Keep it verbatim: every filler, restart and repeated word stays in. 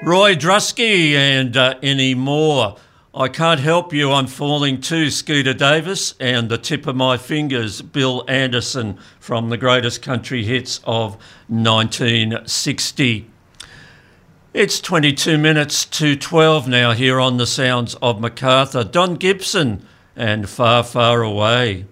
Roy Drusky and uh, Any More. I Can't Help You, I'm Falling Too, Scooter Davis, and The Tip of My Fingers, Bill Anderson, from the greatest country hits of nineteen sixty. It's twenty-two minutes to twelve now here on the Sounds of Macarthur. Don Gibson and Far, Far Away.